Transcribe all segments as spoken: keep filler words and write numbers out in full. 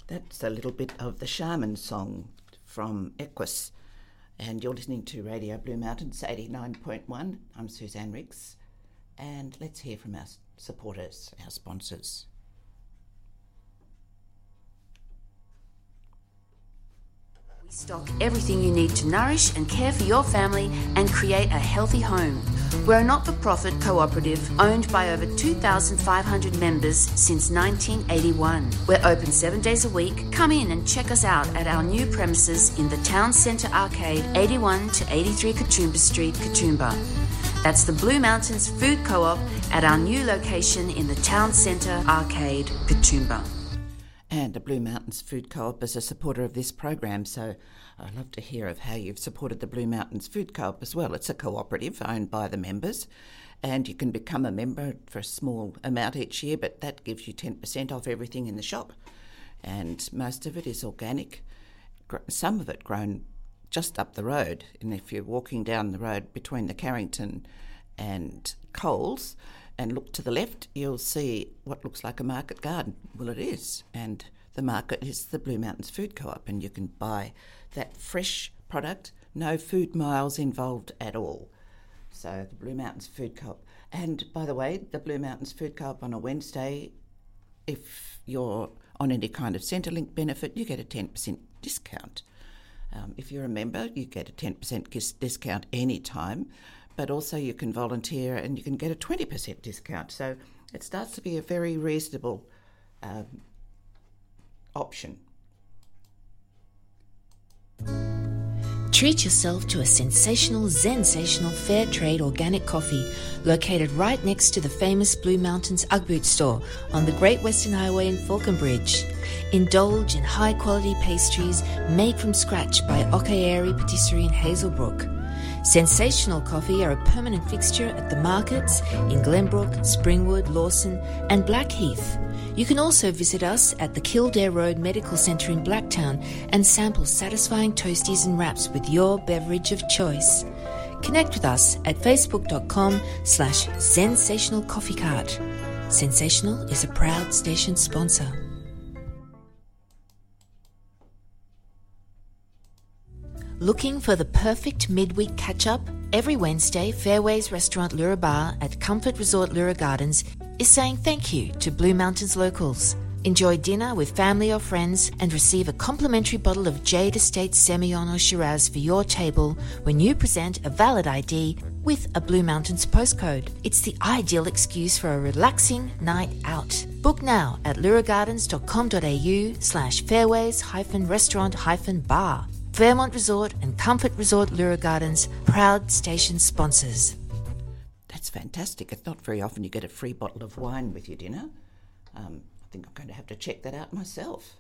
That's a little bit of the Shaman song from Equus. And you're listening to Radio Blue Mountains eighty-nine point one. I'm Suzanne Riggs. And let's hear from our supporters, our sponsors. We stock everything you need to nourish and care for your family and create a healthy home. We're a not-for-profit cooperative owned by over two thousand five hundred members since nineteen eighty-one. We're open seven days a week. Come in and check us out at our new premises in the Town Centre Arcade, eighty-one to eighty-three Katoomba Street, Katoomba. That's the Blue Mountains Food Co-op at our new location in the Town Centre Arcade, Katoomba. And the Blue Mountains Food Co-op is a supporter of this program, so I'd love to hear of how you've supported the Blue Mountains Food Co-op as well. It's a cooperative owned by the members, and you can become a member for a small amount each year, but that gives you ten percent off everything in the shop. And most of it is organic, some of it grown just up the road. And if you're walking down the road between the Carrington and Coles, and look to the left, you'll see what looks like a market garden. Well, it is. And the market is the Blue Mountains Food Co-op, and you can buy that fresh product, no food miles involved at all. So the Blue Mountains Food Co-op. And by the way, the Blue Mountains Food Co-op on a Wednesday, if you're on any kind of Centrelink benefit, you get a ten percent discount. Um, if you're a member, you get a ten percent discount any time. But also you can volunteer and you can get a twenty percent discount. So it starts to be a very reasonable um, option. Treat yourself to a sensational, sensational fair trade organic coffee located right next to the famous Blue Mountains Ugg Boot store on the Great Western Highway in Falconbridge. Indulge in high-quality pastries made from scratch by Okayeri Patisserie in Hazelbrook. Sensational coffee are a permanent fixture at the markets in Glenbrook, Springwood, Lawson and Blackheath. You can also visit us at the Kildare Road Medical Centre in Blacktown and sample satisfying toasties and wraps with your beverage of choice. Connect with us at facebook.com slash sensational coffee cart. Sensational is a proud station sponsor. Looking for the perfect midweek catch-up? Every Wednesday, Fairways Restaurant Lura Bar at Comfort Resort Lura Gardens is saying thank you to Blue Mountains locals. Enjoy dinner with family or friends and receive a complimentary bottle of Jade Estate Semillon or Shiraz for your table when you present a valid I D with a Blue Mountains postcode. It's the ideal excuse for a relaxing night out. Book now at luragardens.com.au slash fairways hyphen restaurant hyphen bar. Fairmont Resort and Comfort Resort Lura Gardens, proud station sponsors. That's fantastic. It's not very often you get a free bottle of wine with your dinner. Um, I think I'm going to have to check that out myself.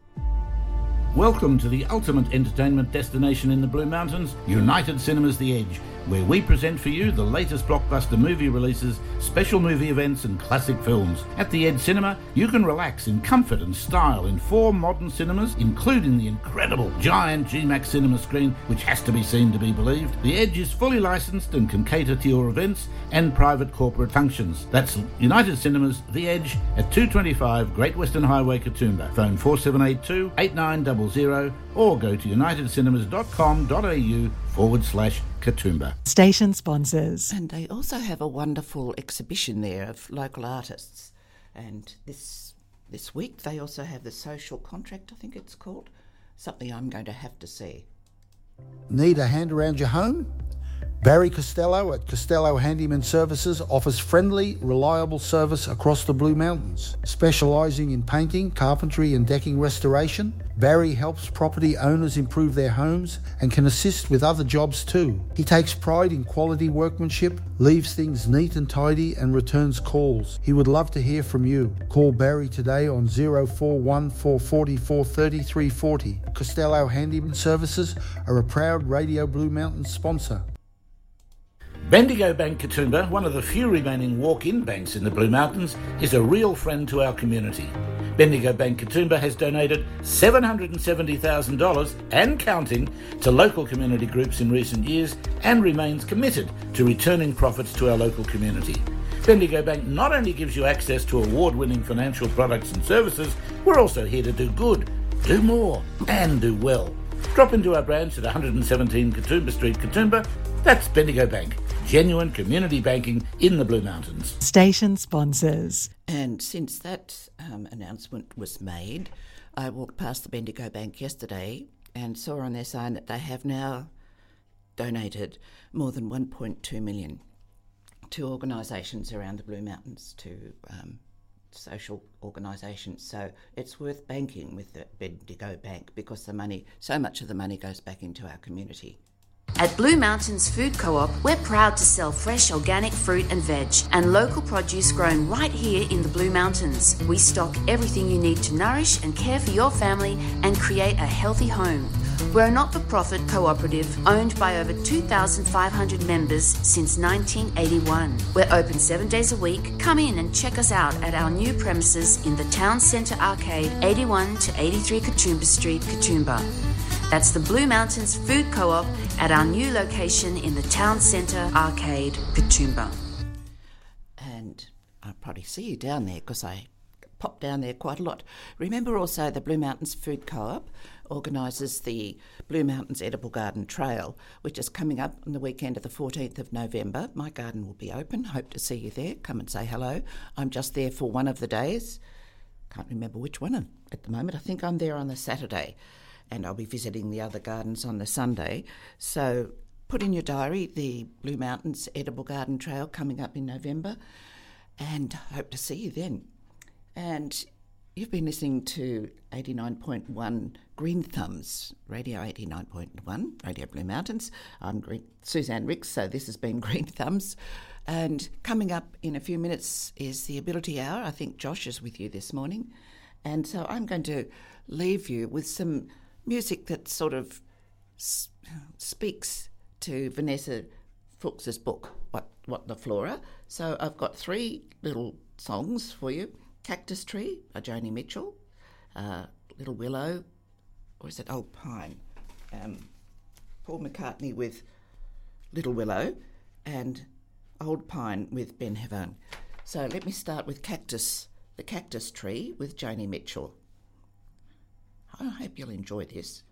Welcome to the ultimate entertainment destination in the Blue Mountains, United Cinemas The Edge, where we present for you the latest blockbuster movie releases, special movie events and classic films. At the Edge Cinema, you can relax in comfort and style in four modern cinemas, including the incredible giant G MAX cinema screen, which has to be seen to be believed. The Edge is fully licensed and can cater to your events and private corporate functions. That's United Cinemas The Edge at two twenty-five Great Western Highway, Katoomba. Phone four seven eight two, eight nine zero zero or go to unitedcinemas.com.au forward slash Katoomba. Station sponsors. And they also have a wonderful exhibition there of local artists. And this this week they also have the Social Contract, I think it's called. Something I'm going to have to see. Need a hand around your home? Barry Costello at Costello Handyman Services offers friendly, reliable service across the Blue Mountains. Specialising in painting, carpentry and decking restoration, Barry helps property owners improve their homes and can assist with other jobs too. He takes pride in quality workmanship, leaves things neat and tidy and returns calls. He would love to hear from you. Call Barry today on zero four one four four four three three four zero. Costello Handyman Services are a proud Radio Blue Mountains sponsor. Bendigo Bank Katoomba, one of the few remaining walk-in banks in the Blue Mountains, is a real friend to our community. Bendigo Bank Katoomba has donated seven hundred seventy thousand dollars and counting to local community groups in recent years and remains committed to returning profits to our local community. Bendigo Bank not only gives you access to award-winning financial products and services, we're also here to do good, do more, and do well. Drop into our branch at one hundred seventeen Katoomba Street, Katoomba. That's Bendigo Bank, genuine community banking in the Blue Mountains. Station sponsors. And since that um, announcement was made, I walked past the Bendigo Bank yesterday and saw on their sign that they have now donated more than one point two million to organisations around the Blue Mountains, to um, social organisations. So it's worth banking with the Bendigo Bank because the money, so much of the money goes back into our community. At Blue Mountains Food Co-op, we're proud to sell fresh organic fruit and veg and local produce grown right here in the Blue Mountains. We stock everything you need to nourish and care for your family and create a healthy home. We're a not-for-profit cooperative owned by over two thousand five hundred members since nineteen eighty-one. We're open seven days a week. Come in and check us out at our new premises in the Town Centre Arcade, eighty-one to eighty-three Katoomba Street, Katoomba. That's the Blue Mountains Food Co-op at our new location in the Town Centre Arcade, Katoomba. And I'll probably see you down there because I pop down there quite a lot. Remember also the Blue Mountains Food Co-op organises the Blue Mountains Edible Garden Trail, which is coming up on the weekend of the fourteenth of November. My garden will be open. Hope to see you there. Come and say hello. I'm just there for one of the days. Can't remember which one at the moment. I think I'm there on the Saturday, and I'll be visiting the other gardens on the Sunday. So put in your diary the Blue Mountains Edible Garden Trail coming up in November, and hope to see you then. And you've been listening to eighty-nine point one Green Thumbs, Radio eighty-nine point one, Radio Blue Mountains. I'm Green, Suzanne Ricks, so this has been Green Thumbs. And coming up in a few minutes is the Ability Hour. I think Josh is with you this morning. And so I'm going to leave you with some music that sort of s- speaks to Vanessa Fuchs's book, What What the Flora. So I've got three little songs for you. Cactus Tree by Joni Mitchell, uh, Little Willow, or is it Old Pine? Um, Paul McCartney with Little Willow and Old Pine with Ben Hevan. So let me start with Cactus, the Cactus Tree with Joni Mitchell. I hope you'll enjoy this.